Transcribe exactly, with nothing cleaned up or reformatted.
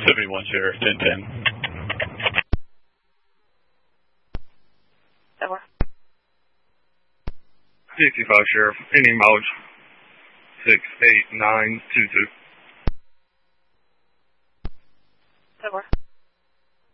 seventy-one, Sheriff, ten ten. Over. sixty-five, Sheriff. Any mileage? six eight nine two two. Over.